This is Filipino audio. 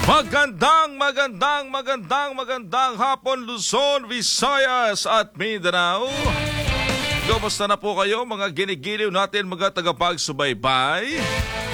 Magandang hapon Luzon, Visayas at Mindanao. Kumusta na po kayo mga ginigiliw natin mga tagapagsubaybay?